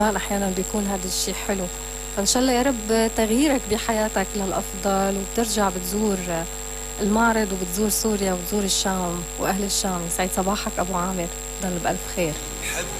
احيانا بيكون هذا الشيء حلو. فان شاء الله يا رب تغييرك بحياتك للافضل، وبترجع بتزور المعرض وبتزور سوريا وبتزور الشام واهل الشام. يسعد صباحك ابو عامر، ضل بالف خير.